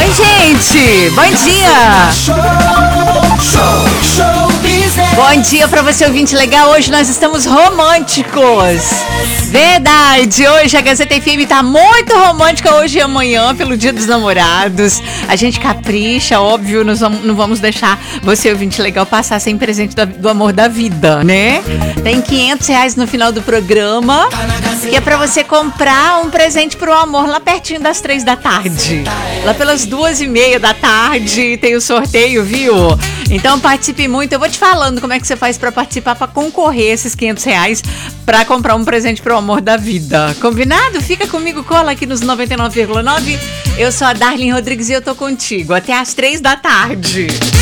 Oi, gente! Bom dia! Bom dia pra você, ouvinte legal. Hoje nós estamos românticos. Verdade, hoje a Gazeta FM tá muito romântica hoje e amanhã, pelo Dia dos Namorados. A gente capricha, óbvio, não vamos deixar você, ouvinte legal, passar sem presente do amor da vida, né? Tem R$500 no final do programa, que é pra você comprar um presente pro amor lá pertinho das 3 da tarde. Lá pelas 2:30 da tarde tem o sorteio, viu? Então participe muito. Eu vou te falando como é que você faz pra participar, pra concorrer a esses R$500 pra comprar um presente pro amor da vida. Combinado? Fica comigo, cola aqui nos 99,9. Eu sou a Darlene Rodrigues e eu tô contigo até às 3 da tarde.